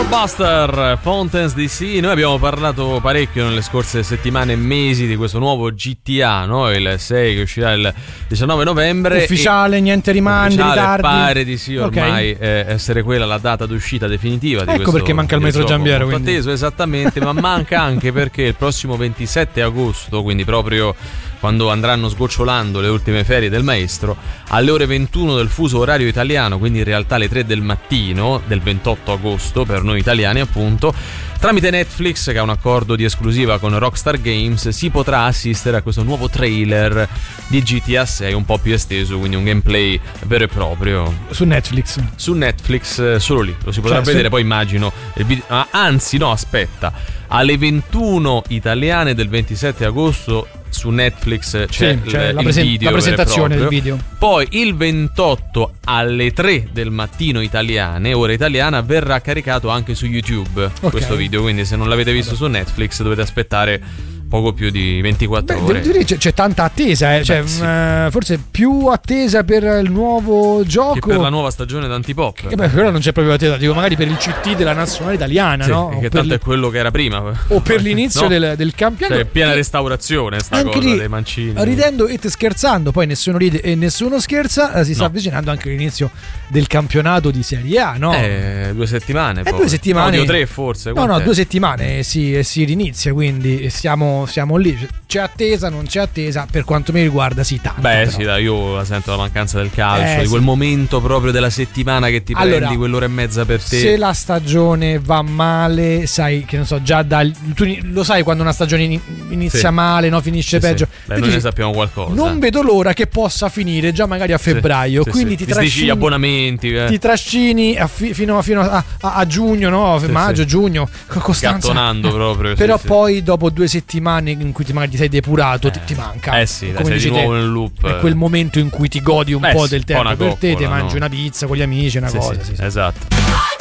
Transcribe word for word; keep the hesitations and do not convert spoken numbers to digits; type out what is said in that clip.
Buster, Fountains D C. Noi abbiamo parlato parecchio nelle scorse settimane e mesi di questo nuovo G T A, no? Il sei che uscirà il diciannove novembre. Ufficiale, niente rimandi, ufficiale, ritardi. pare di sì ormai Okay. eh, essere quella la data d'uscita definitiva di Ecco questo, perché manca il di metro questo Giambiero, molto quindi. atteso, esattamente, ma manca anche perché il prossimo ventisette agosto, quindi proprio quando andranno sgocciolando le ultime ferie del maestro, alle ore ventuno del fuso orario italiano, quindi in realtà alle tre del mattino del ventotto agosto per noi italiani appunto, tramite Netflix, che ha un accordo di esclusiva con Rockstar Games, si potrà assistere a questo nuovo trailer di G T A sei un po' più esteso, quindi un gameplay vero e proprio Su Netflix. su Netflix, eh, solo lì lo si potrà Cioè, vedere, se- poi immagino il video, ah, anzi no aspetta, alle ventuno italiane del ventisette agosto su Netflix c'è, Sì, il, c'è la il presen- video la presentazione vero e del proprio. video. Poi il ventotto alle tre del mattino italiane, ora italiana, verrà caricato anche su YouTube Ok. questo video, quindi se non l'avete visto su Netflix dovete aspettare poco più di ventiquattro Beh, ore. devo dire, c'è, c'è tanta attesa, eh. Cioè, Beh, sì. mh, forse più attesa per il nuovo gioco. Che per la nuova stagione d'Antipop. Che beh, però non c'è proprio attesa, dico magari per il C T della nazionale italiana, Sì, no? che O per, tanto l- è quello che era prima. o per l'inizio No? del, del campionato. Cioè, piena E- restaurazione sta anche cosa lì, dei mancini. ridendo e scherzando, poi nessuno ride e nessuno scherza, eh, si sta No. avvicinando anche l'inizio del campionato di Serie A, no? Eh, due settimane. Eh, poi. due settimane. No, tre forse. No, no, quant'è? due settimane e si, e si rinizia, quindi siamo, siamo lì. C'è attesa, non c'è attesa, per quanto mi riguarda sì, tanto. Beh, però. sì, dai, io la sento la mancanza del calcio, Eh, di quel sì. momento proprio della settimana che ti Allora, prendi quell'ora e mezza per te. Se la stagione va male, sai che non so, già dal, tu lo sai quando una stagione ini- inizia Sì. male, no, finisce Sì, sì. peggio. Beh, Tu noi ne dici, sappiamo qualcosa. non vedo l'ora che possa finire già magari a Sì, febbraio, sì, quindi sì. ti Ti sdici gli trascini abbonamenti. eh. ti trascini a fi- fino, fino a, a- a giugno, no? Sì, Maggio, sì. giugno, co- costanza. Gattonando proprio. sì, Però sì. poi dopo due settimane in cui ti, magari ti sei depurato, ti, ti manca. Eh sì, dai, Come sei dici di te, nuovo nel loop. è quel momento in cui ti godi un Beh, po' sì, del un po' tempo una per te, ti coccola, mangi no? una pizza con gli amici, una Sì, cosa. sì, sì, sì. esatto.